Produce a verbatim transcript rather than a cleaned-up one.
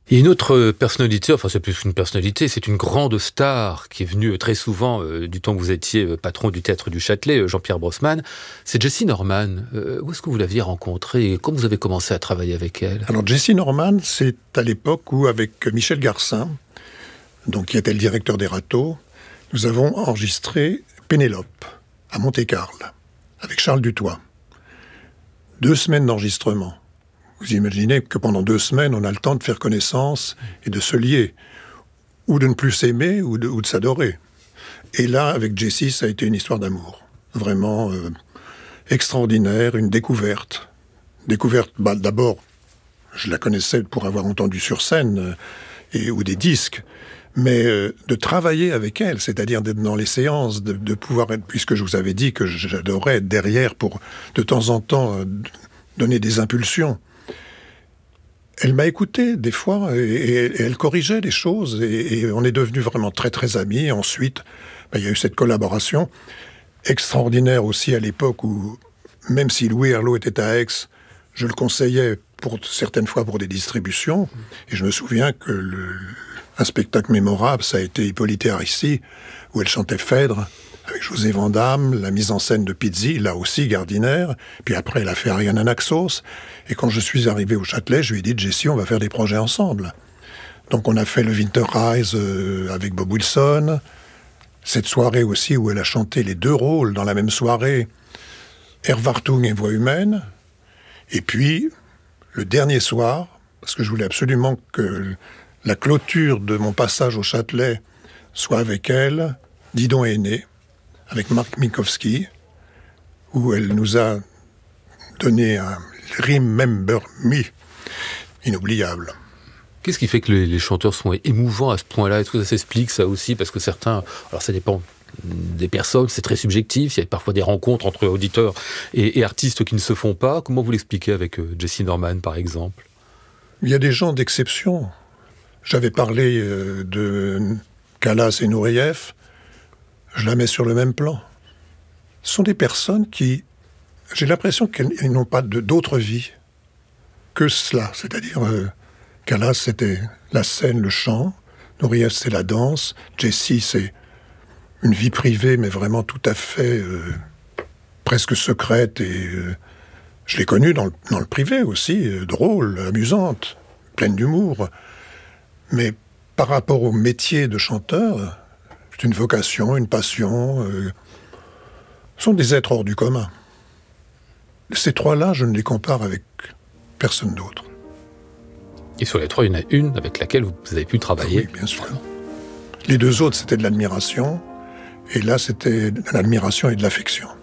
Il y a une autre personnalité, enfin c'est plus une personnalité, c'est une grande star qui est venue très souvent euh, du temps que vous étiez euh, patron du Théâtre du Châtelet, Jean-Pierre Brossman. C'est Jessie Norman. Euh, où est-ce que vous l'aviez rencontrée et comment vous avez commencé à travailler avec elle? Alors Jessie Norman, c'est à l'époque où, avec Michel Garcin, donc qui était le directeur des Râteaux, nous avons enregistré Pénélope à Monte-Carlo avec Charles Dutoit. Deux semaines d'enregistrement. Vous imaginez que pendant deux semaines, on a le temps de faire connaissance et de se lier, ou de ne plus s'aimer, ou de, ou de s'adorer. Et là, avec Jessie, ça a été une histoire d'amour. Vraiment euh, extraordinaire, une découverte. Découverte, bah, d'abord, je la connaissais pour avoir entendu sur scène, euh, et, ou des disques, mais euh, de travailler avec elle, c'est-à-dire d'être dans les séances, de, de pouvoir être, puisque je vous avais dit que j'adorais être derrière pour, de temps en temps, euh, donner des impulsions. Elle m'a écouté des fois et, et, et elle corrigeait les choses et, et on est devenus vraiment très très amis. Et ensuite, ben, il y a eu cette collaboration extraordinaire aussi à l'époque où, même si Louis Herlot était à Aix, je le conseillais pour certaines fois pour des distributions. Et je me souviens que le, un spectacle mémorable, ça a été Hippolyte Aricie, où elle chantait Phèdre avec José Vandamme, la mise en scène de Pizzi, là aussi Gardiner, puis après elle a fait Ariane Anaxos, et quand je suis arrivé au Châtelet, je lui ai dit « Jessie, on va faire des projets ensemble ». Donc on a fait le Winter Rise euh, avec Bob Wilson, cette soirée aussi où elle a chanté les deux rôles dans la même soirée, Erwartung et Voix humaine, et puis le dernier soir, parce que je voulais absolument que la clôture de mon passage au Châtelet soit avec elle, Didon est né, avec Marc Minkowski, où elle nous a donné un Remember Me inoubliable. Qu'est-ce qui fait que les, les chanteurs sont émouvants à ce point-là? Est-ce que ça s'explique, ça aussi? Parce que certains... Alors ça dépend des personnes, c'est très subjectif, il y a parfois des rencontres entre auditeurs et, et artistes qui ne se font pas. Comment vous l'expliquez avec euh, Jessie Norman, par exemple? Il y a des gens d'exception. J'avais parlé euh, de Callas et Nureyev. Je la mets sur le même plan. Ce sont des personnes qui, j'ai l'impression qu'elles n'ont pas de, d'autre vie que cela. C'est-à-dire, euh, Callas, c'était la scène, le chant. Nureyev, c'est la danse. Jessie, c'est une vie privée, mais vraiment tout à fait euh, presque secrète. Et euh, je l'ai connue dans le, dans le privé aussi, euh, drôle, amusante, pleine d'humour. Mais par rapport au métier de chanteur, c'est une vocation, une passion. Euh, sont des êtres hors du commun. Ces trois-là, je ne les compare avec personne d'autre. Et sur les trois, il y en a une avec laquelle vous avez pu travailler. Oui, bien sûr. Les deux autres, c'était de l'admiration. Et là, c'était de l'admiration et de l'affection.